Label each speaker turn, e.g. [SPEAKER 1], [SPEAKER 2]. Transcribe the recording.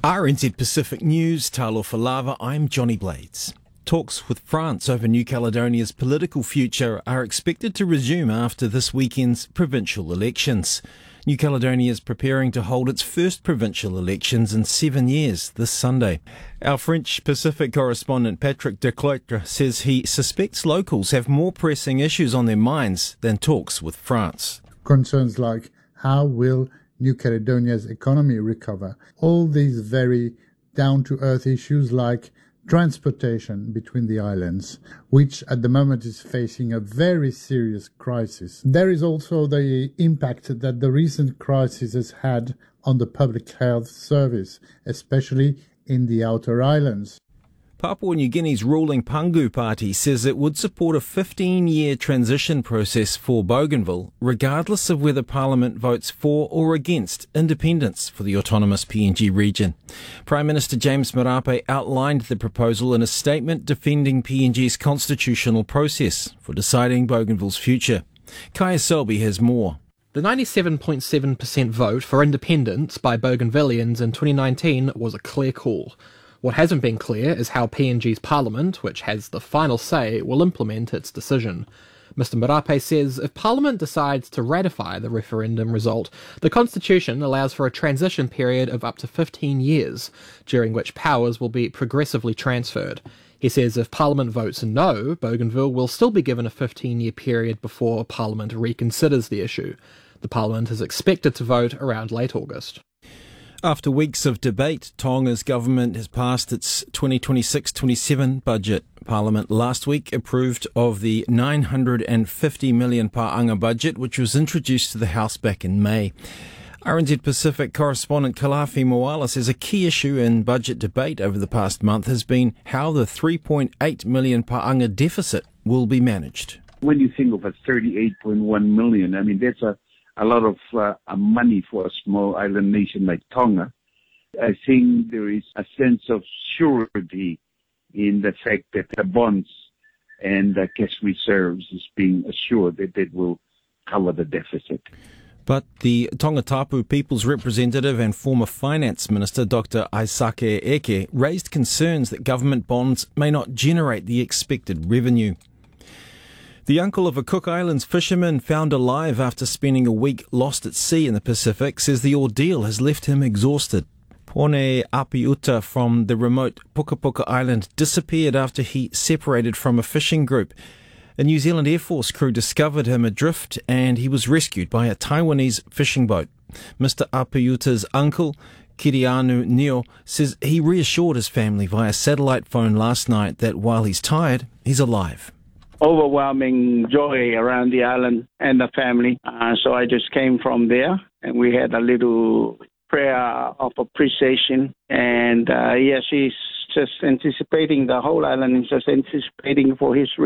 [SPEAKER 1] RNZ Pacific News, Talo Falava, I'm Johnny Blades. Talks with France over New Caledonia's political future are expected to resume after this weekend's provincial elections. New Caledonia is preparing to hold its first provincial elections in 7 years this Sunday. Our French Pacific correspondent Patrick Decloitre says he suspects locals have more pressing issues on their minds than talks with France.
[SPEAKER 2] Concerns like how will New Caledonia's economy recover? All these very down-to-earth issues like transportation between the islands, which at the moment is facing a very serious crisis. There is also the impact that the recent crisis has had on the public health service, especially in the outer islands.
[SPEAKER 1] Papua New Guinea's ruling Pangu Party says it would support a 15-year transition process for Bougainville, regardless of whether Parliament votes for or against independence for the autonomous PNG region. Prime Minister James Marape outlined the proposal in a statement defending PNG's constitutional process for deciding Bougainville's future. Kaya Selby has more.
[SPEAKER 3] The 97.7% vote for independence by Bougainvillians in 2019 was a clear call. What hasn't been clear is how PNG's Parliament, which has the final say, will implement its decision. Mr Marape says if Parliament decides to ratify the referendum result, the Constitution allows for a transition period of up to 15 years, during which powers will be progressively transferred. He says if Parliament votes no, Bougainville will still be given a 15-year period before Parliament reconsiders the issue. The Parliament is expected to vote around late August.
[SPEAKER 1] After weeks of debate, Tonga's government has passed its 2026-27 budget. Parliament last week approved of the 950 million pa'anga budget, which was introduced to the House back in May. RNZ Pacific correspondent Kalafi Moala says a key issue in budget debate over the past month has been how the 3.8 million pa'anga deficit will be managed.
[SPEAKER 4] When you think of a 38.1 million, I mean, that's a lot of money for a small island nation like Tonga. I think there is a sense of surety in the fact that the bonds and the cash reserves is being assured that it will cover the deficit.
[SPEAKER 1] But the Tongatapu People's representative and former finance minister, Dr. Aisake Eke, raised concerns that government bonds may not generate the expected revenue. The uncle of a Cook Islands fisherman found alive after spending a week lost at sea in the Pacific says the ordeal has left him exhausted. Pone Apiuta from the remote Puka Puka Island disappeared after he separated from a fishing group. A New Zealand Air Force crew discovered him adrift and he was rescued by a Taiwanese fishing boat. Mr. Apiuta's uncle, Kirianu Neo, says he reassured his family via satellite phone last night that while he's tired, he's alive.
[SPEAKER 5] Overwhelming joy around the island and the family. So I just came from there and we had a little prayer of appreciation. And she's just anticipating, the whole island is just anticipating for his